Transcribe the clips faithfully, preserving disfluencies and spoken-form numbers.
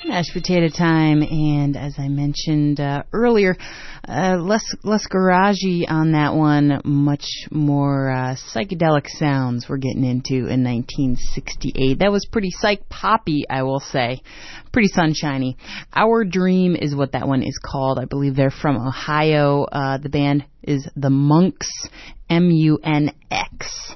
Mashed Potato Time, and as I mentioned uh, earlier, uh, less less garagey on that one, much more uh, psychedelic sounds we're getting into in nineteen sixty-eight. That was pretty psych poppy, I will say, pretty sunshiny. Our Dream is what that one is called. I believe they're from Ohio. Uh, the band is the Munx, M U N X.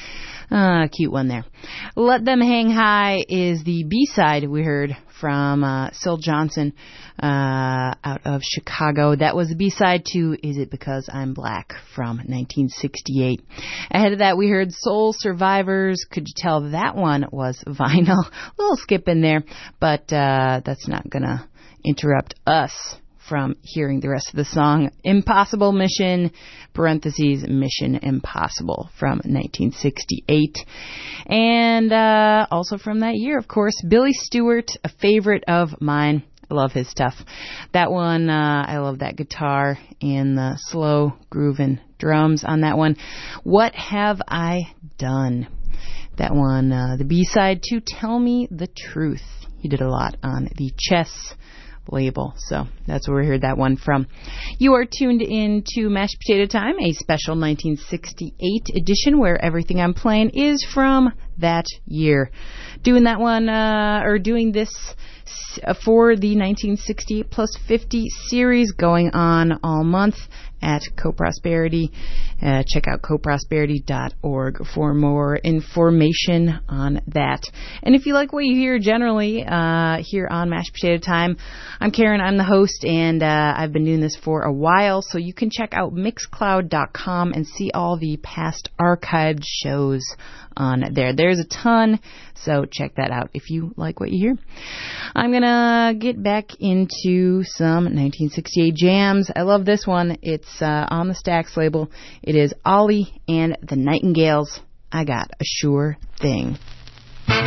Ah, cute one there. Let Them Hang High is the B-side we heard from uh, Syl Johnson uh, out of Chicago. That was the B-side to Is It Because I'm Black from nineteen sixty-eight. Ahead of that, we heard Soul Survivors. Could you tell that one was vinyl? A little skip in there, but uh, that's not going to interrupt us from hearing the rest of the song. Impossible Mission, parentheses, Mission Impossible from nineteen sixty-eight. And uh, also from that year, of course, Billy Stewart, a favorite of mine. I love his stuff. That one, uh, I love that guitar and the slow grooving drums on that one. What Have I Done? That one, uh, the B-side to Tell Me the Truth. He did a lot on the Chess label. So that's where we heard that one from. You are tuned in to Mashed Potato Time, a special nineteen sixty-eight edition where everything I'm playing is from that year. Doing that one, uh, or doing this for the nineteen sixty-eight plus fifty series going on all month at CoProsperity. Uh, check out coprosperity dot org for more information on that. And if you like what you hear generally uh, here on Mashed Potato Time, I'm Karen, I'm the host, and uh, I've been doing this for a while, so you can check out mixcloud dot com and see all the past archived shows on there. There's a ton, so check that out if you like what you hear. I'm going to get back into some nineteen sixty-eight jams. I love this one. It's uh, on the Stax label. It is Ollie and the Nightingales. I Got a Sure Thing.